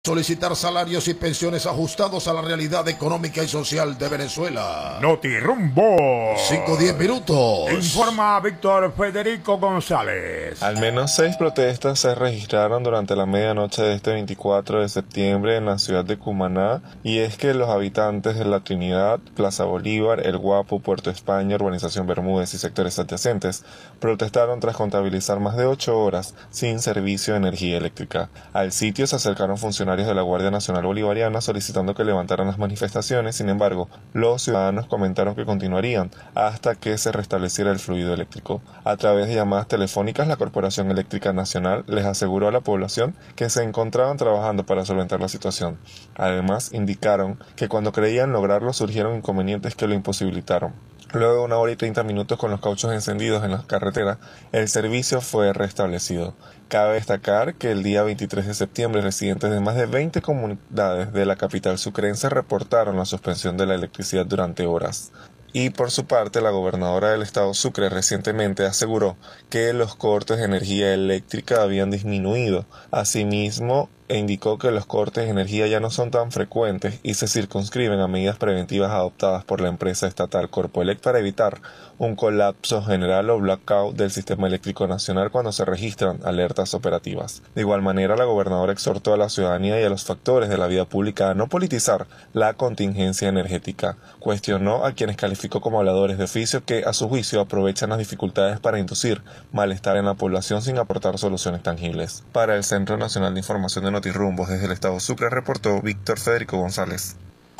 Solicitar salarios y pensiones ajustados a la realidad económica y social de Venezuela. Notirumbo. 5-10 minutos. Informa Víctor Federico González. Al menos 6 protestas se registraron durante la medianoche de este 24 de septiembre en la ciudad de Cumaná, y es que los habitantes de La Trinidad, Plaza Bolívar, El Guapo, Puerto España, Urbanización Bermúdez y sectores adyacentes protestaron tras contabilizar más de 8 horas sin servicio de energía eléctrica. Al sitio se acercaron funcionarios de la Guardia Nacional Bolivariana solicitando que levantaran las manifestaciones. Sin embargo, los ciudadanos comentaron que continuarían hasta que se restableciera el fluido eléctrico. A través de llamadas telefónicas, la Corporación Eléctrica Nacional les aseguró a la población que se encontraban trabajando para solventar la situación. Además, indicaron que cuando creían lograrlo surgieron inconvenientes que lo imposibilitaron. Luego de 1 hora y 30 minutos con los cauchos encendidos en la carretera, el servicio fue restablecido. Cabe destacar que el día 23 de septiembre residentes de más de 20 comunidades de la capital sucrense reportaron la suspensión de la electricidad durante horas. Y por su parte, la gobernadora del estado Sucre recientemente aseguró que los cortes de energía eléctrica habían disminuido. Asimismo, indicó que los cortes de energía ya no son tan frecuentes y se circunscriben a medidas preventivas adoptadas por la empresa estatal Corpoelec para evitar un colapso general o blackout del sistema eléctrico nacional cuando se registran alertas operativas. De igual manera, la gobernadora exhortó a la ciudadanía y a los factores de la vida pública a no politizar la contingencia energética. Cuestionó a quienes calificó como habladores de oficio que, a su juicio, aprovechan las dificultades para inducir malestar en la población sin aportar soluciones tangibles. Para el Centro Nacional de Información de Notirumbos, desde el estado Sucre, reportó Víctor Federico González.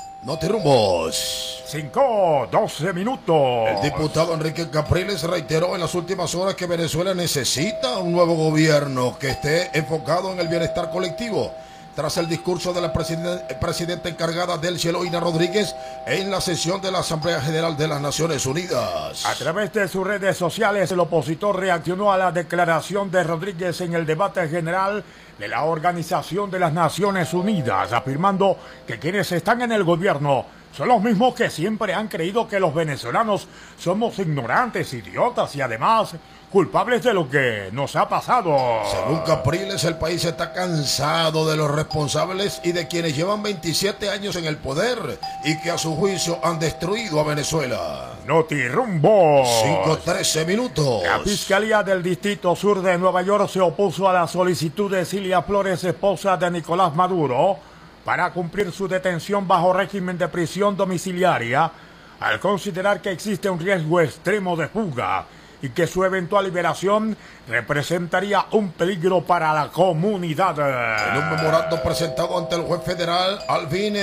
Notirumbos. 5-12 minutos. El diputado Enrique Capriles reiteró en las últimas horas que Venezuela necesita un nuevo gobierno que esté enfocado en el bienestar colectivo, tras el discurso de la presidenta encargada Delcy Eloína Rodríguez en la sesión de la Asamblea General de las Naciones Unidas. A través de sus redes sociales, el opositor reaccionó a la declaración de Rodríguez en el debate general de la Organización de las Naciones Unidas, afirmando que quienes están en el gobierno son los mismos que siempre han creído que los venezolanos somos ignorantes, idiotas y además culpables de lo que nos ha pasado. Según Capriles, el país está cansado de los responsables y de quienes llevan 27 años en el poder y que a su juicio han destruido a Venezuela. Notirumbo. 5-13 minutos. La Fiscalía del Distrito Sur de Nueva York se opuso a la solicitud de Cilia Flores, esposa de Nicolás Maduro, para cumplir su detención bajo régimen de prisión domiciliaria, al considerar que existe un riesgo extremo de fuga y que su eventual liberación representaría un peligro para la comunidad. En un memorando presentado ante el juez federal Alvin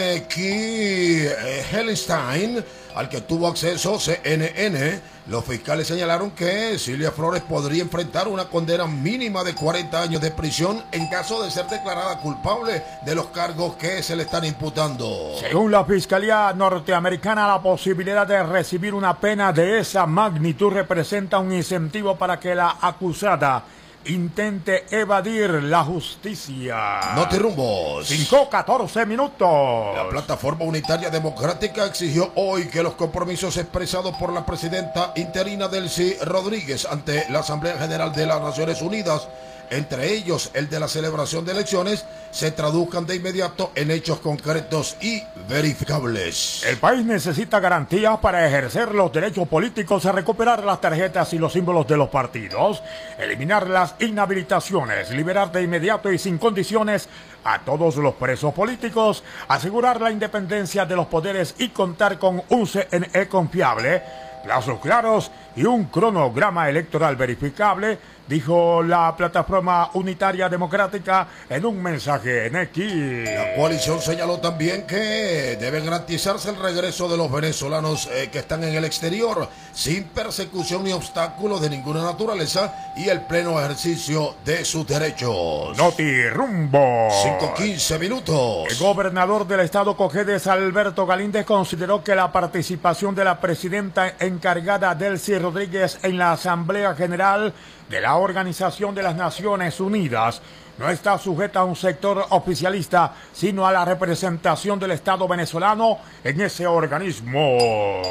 Hellenstein, al que tuvo acceso CNN, los fiscales señalaron que Cilia Flores podría enfrentar una condena mínima de 40 años de prisión en caso de ser declarada culpable de los cargos que se le están imputando. Según la Fiscalía norteamericana, la posibilidad de recibir una pena de esa magnitud representa un incentivo para que la acusada intente evadir la justicia. Notirumbos. 5-14 minutos. La Plataforma Unitaria Democrática exigió hoy que los compromisos expresados por la presidenta interina Delcy Rodríguez ante la Asamblea General de las Naciones Unidas, entre ellos el de la celebración de elecciones, se traduzcan de inmediato en hechos concretos y verificables. El país necesita garantías para ejercer los derechos políticos, a recuperar las tarjetas y los símbolos de los partidos, eliminar las inhabilitaciones, liberar de inmediato y sin condiciones a todos los presos políticos, asegurar la independencia de los poderes y contar con un CNE confiable, plazos claros y un cronograma electoral verificable, dijo la Plataforma Unitaria Democrática en un mensaje en X. La coalición señaló también que debe garantizarse el regreso de los venezolanos que están en el exterior sin persecución ni obstáculos de ninguna naturaleza y el pleno ejercicio de sus derechos. Notirumbo. 5-15 minutos. El gobernador del estado Cojedes, Alberto Galíndez, consideró que la participación de la presidenta encargada Delcy Rodríguez en la Asamblea General de la Organización de las Naciones Unidas no está sujeta a un sector oficialista, sino a la representación del Estado venezolano en ese organismo.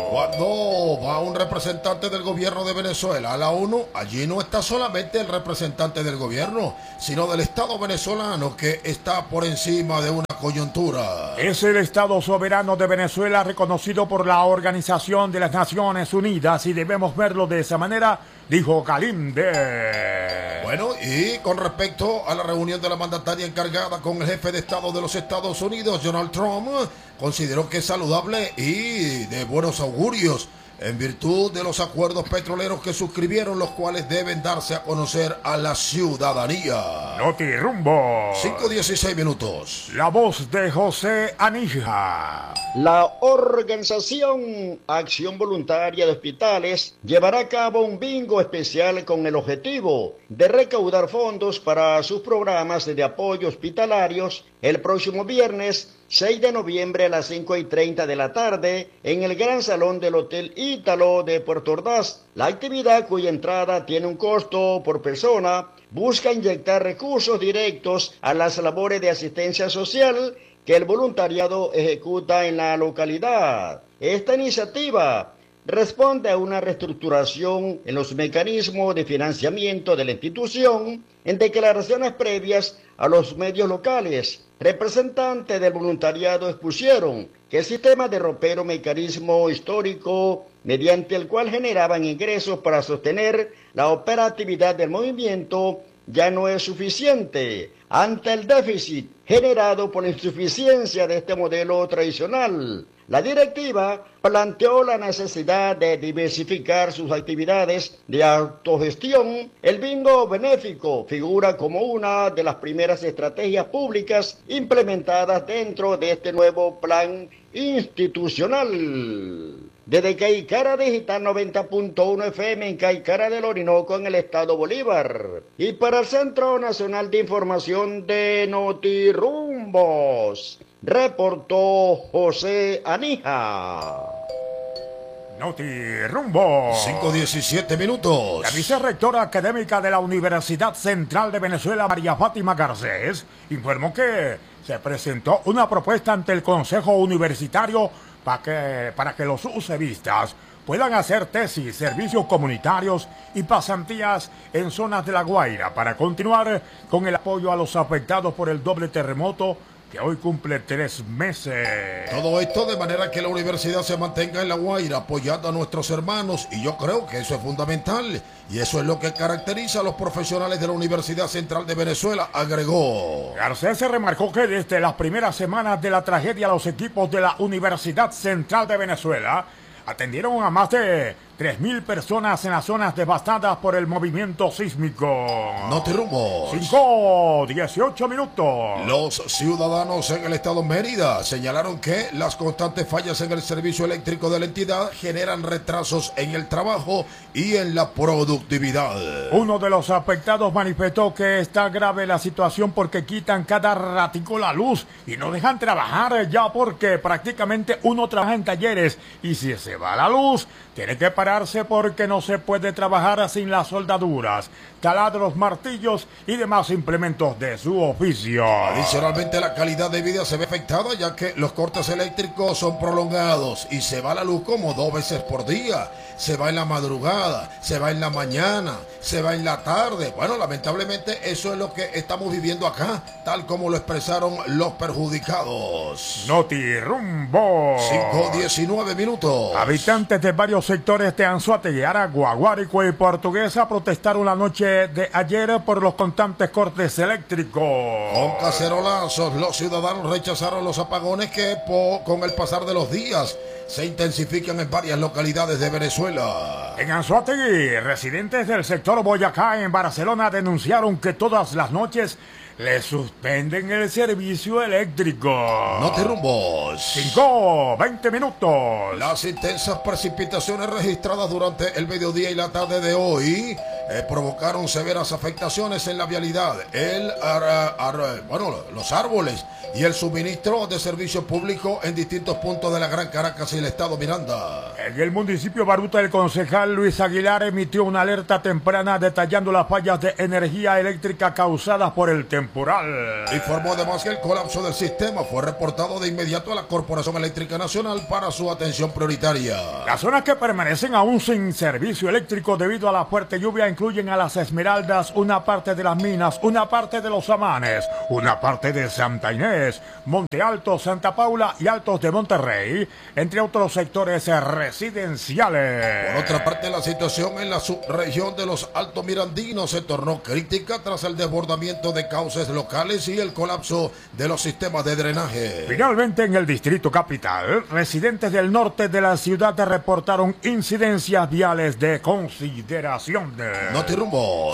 Cuando va un representante del gobierno de Venezuela a la ONU, allí no está solamente el representante del gobierno, sino del Estado venezolano, que está por encima de una coyuntura. Es el Estado soberano de Venezuela, reconocido por la Organización de las Naciones Unidas, y debemos verlo de esa manera, dijo Galinde. Bueno, y con respecto a la reunión de la mandataria encargada con el jefe de Estado de los Estados Unidos, Donald Trump, consideró que es saludable y de buenos augurios en virtud de los acuerdos petroleros que suscribieron, los cuales deben darse a conocer a la ciudadanía. Notirumbo. 5:16 minutos. La voz de José Anija. La organización Acción Voluntaria de Hospitales llevará a cabo un bingo especial con el objetivo de recaudar fondos para sus programas de apoyo hospitalarios el próximo viernes 6 de noviembre a las 5:30 de la tarde en el Gran Salón del Hotel Ítalo de Puerto Ordaz. La actividad, cuya entrada tiene un costo por persona, busca inyectar recursos directos a las labores de asistencia social que el voluntariado ejecuta en la localidad. Esta iniciativa responde a una reestructuración en los mecanismos de financiamiento de la institución. En declaraciones previas a los medios locales, representantes del voluntariado expusieron que el sistema de ropero, mecanismo histórico mediante el cual generaban ingresos para sostener la operatividad del movimiento, ya no es suficiente ante el déficit generado por la insuficiencia de este modelo tradicional. La directiva planteó la necesidad de diversificar sus actividades de autogestión. El bingo benéfico figura como una de las primeras estrategias públicas implementadas dentro de este nuevo plan institucional. Desde Caicara Digital 90.1 FM en Caicara del Orinoco, en el estado Bolívar. Y para el Centro Nacional de Información de Notirumbos, reportó José Anija. Notirumbo. 5:17 minutos. La vicerrectora académica de la Universidad Central de Venezuela, María Fátima Garcés, informó que se presentó una propuesta ante el Consejo Universitario para que los usevistas puedan hacer tesis, servicios comunitarios y pasantías en zonas de La Guaira para continuar con el apoyo a los afectados por el doble terremoto que hoy cumple 3 meses. Todo esto de manera que la universidad se mantenga en La Guaira apoyando a nuestros hermanos, y yo creo que eso es fundamental y eso es lo que caracteriza a los profesionales de la Universidad Central de Venezuela, agregó. Garcés se remarcó que desde las primeras semanas de la tragedia los equipos de la Universidad Central de Venezuela atendieron a más de 3.000 personas en las zonas devastadas por el movimiento sísmico. Notirumbo. 5:18 minutos. Los ciudadanos en el estado Mérida señalaron que las constantes fallas en el servicio eléctrico de la entidad generan retrasos en el trabajo y en la productividad. Uno de los afectados manifestó que está grave la situación porque quitan cada ratico la luz y no dejan trabajar ya, porque prácticamente uno trabaja en talleres y si se va la luz tiene que pararse porque no se puede trabajar sin las soldaduras, taladros, martillos y demás implementos de su oficio. Adicionalmente, la calidad de vida se ve afectada ya que los cortes eléctricos son prolongados y se va la luz como 2 veces por día. Se va en la madrugada, se va en la mañana, se va en la tarde. Bueno, lamentablemente eso es lo que estamos viviendo acá, tal como lo expresaron los perjudicados. Notirumbo. 5:19 minutos. Habitantes de varios sectores de Anzoátegui, Aragua, Guárico y Portuguesa protestaron la noche de ayer por los constantes cortes eléctricos. Con cacerolazos, los ciudadanos rechazaron los apagones que con el pasar de los días se intensifican en varias localidades de Venezuela. En Anzoátegui, residentes del sector Boyacá en Barcelona denunciaron que todas las noches le suspenden el servicio eléctrico. Notirumbos. 5:20 minutos. Las intensas precipitaciones registradas durante el mediodía y la tarde de hoy provocaron severas afectaciones en la vialidad, los árboles y el suministro de servicio público en distintos puntos de la Gran Caracas y el estado Miranda. En el municipio Baruta, el concejal Luis Aguilar emitió una alerta temprana detallando las fallas de energía eléctrica causadas por el temporal. Informó además que el colapso del sistema fue reportado de inmediato a la Corporación Eléctrica Nacional para su atención prioritaria. Las zonas que permanecen aún sin servicio eléctrico debido a la fuerte lluvia incluyen a Las Esmeraldas, una parte de Las Minas, una parte de Los Amanes, una parte de Santa Inés, Monte Alto, Santa Paula y Altos de Monterrey, entre otros sectores residenciales. Por otra parte, la situación en la subregión de los Altos Mirandinos se tornó crítica tras el desbordamiento de cauces locales y el colapso de los sistemas de drenaje. Finalmente, en el Distrito Capital, residentes del norte de la ciudad reportaron incidencias viales de consideración. Notirrumbos.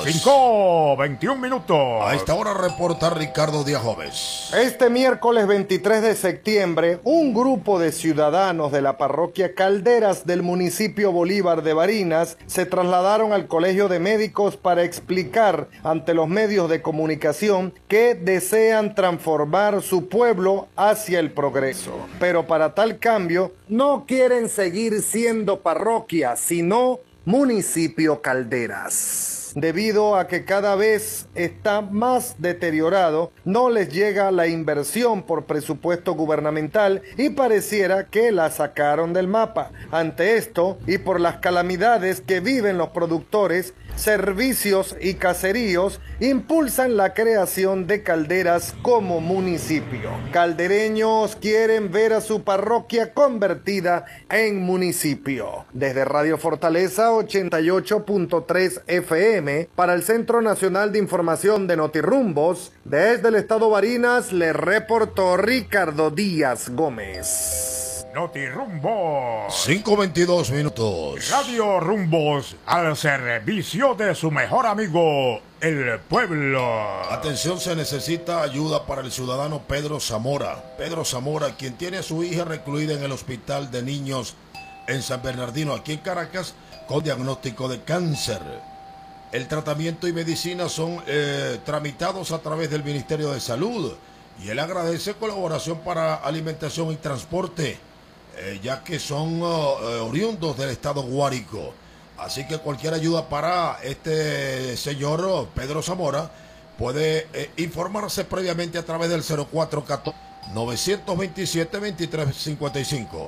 5:21 minutos. A esta hora reporta Ricardo Díaz Gómez. Este miércoles 23 de septiembre, un grupo de ciudadanos de la parroquia Calderas del municipio Bolívar de Barinas se trasladaron al Colegio de Médicos para explicar ante los medios de comunicación que desean transformar su pueblo hacia el progreso. Pero para tal cambio, no quieren seguir siendo parroquia, sino municipio Calderas. Debido a que cada vez está más deteriorado, no les llega la inversión por presupuesto gubernamental y pareciera que la sacaron del mapa. Ante esto, y por las calamidades que viven los productores, servicios y caseríos, impulsan la creación de Calderas como municipio. Caldereños quieren ver a su parroquia convertida en municipio. Desde Radio Fortaleza 88.3 FM, para el Centro Nacional de Información de Notirrumbos, desde el estado Barinas, le reportó Ricardo Díaz Gómez. Notirrumbos. 5:22 minutos. Radio Rumbos al servicio de su mejor amigo, el pueblo. Atención, se necesita ayuda para el ciudadano Pedro Zamora. Pedro Zamora, quien tiene a su hija recluida en el Hospital de Niños en San Bernardino, aquí en Caracas, con diagnóstico de cáncer. El tratamiento y medicina son tramitados a través del Ministerio de Salud y él agradece colaboración para alimentación y transporte, ya que son oriundos del estado Guárico. Así que cualquier ayuda para este señor Pedro Zamora puede informarse previamente a través del 0414-927-2355.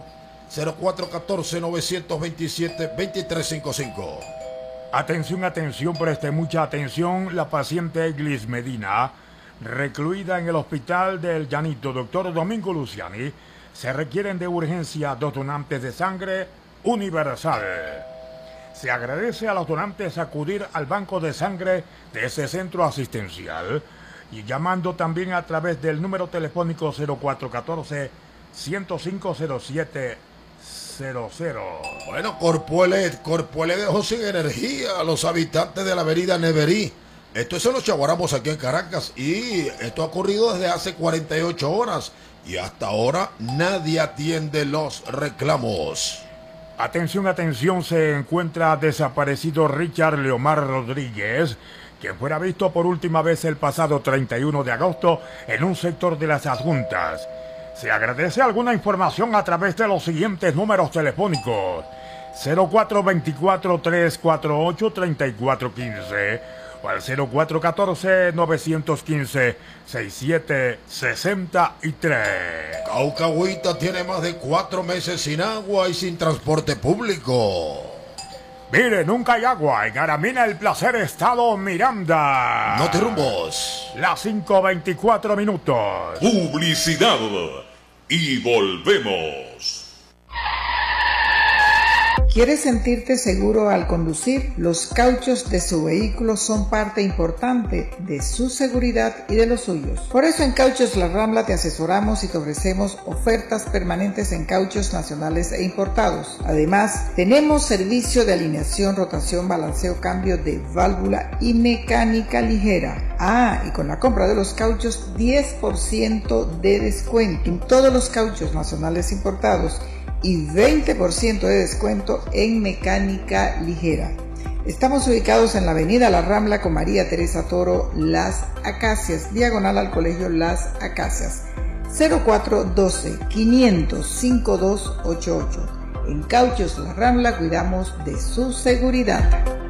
0414-927-2355. Atención, preste mucha atención. La paciente Eglis Medina, recluida en el hospital del Llanito, doctor Domingo Luciani, se requieren de urgencia 2 donantes de sangre universal. Se agradece a los donantes acudir al banco de sangre de ese centro asistencial y llamando también a través del número telefónico 0414-105-0700. Bueno, Corpuele dejó sin energía a los habitantes de la avenida Neverí. Esto es en los Chaguaramos, aquí en Caracas, y esto ha ocurrido desde hace 48 horas y hasta ahora nadie atiende los reclamos. Atención, se encuentra desaparecido Richard Leomar Rodríguez, quien fuera visto por última vez el pasado 31 de agosto en un sector de las Adjuntas. Se agradece alguna información a través de los siguientes números telefónicos: 0424-348-3415 o al 0414-915-6763. Caucahuita tiene más de 4 meses sin agua y sin transporte público. Mire, nunca hay agua en Aramina El Placer, estado Miranda. Notirrumbos. Las 5:24 minutos. Publicidad. Y volvemos. ¿Quieres sentirte seguro al conducir? Los cauchos de su vehículo son parte importante de su seguridad y de los suyos. Por eso en Cauchos La Rambla te asesoramos y te ofrecemos ofertas permanentes en cauchos nacionales e importados. Además, tenemos servicio de alineación, rotación, balanceo, cambio de válvula y mecánica ligera. Y con la compra de los cauchos, 10% de descuento en todos los cauchos nacionales importados y 20% de descuento en mecánica ligera. Estamos ubicados en la avenida La Rambla con María Teresa Toro, Las Acacias, diagonal al Colegio Las Acacias. 0412-500-5288. En Cauchos La Rambla cuidamos de su seguridad.